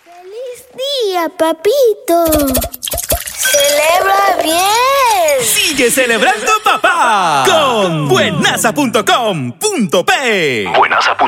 ¡Feliz día, papito! ¡Celebra bien! ¡Sigue celebrando, papá! Con buenaza.com.pe.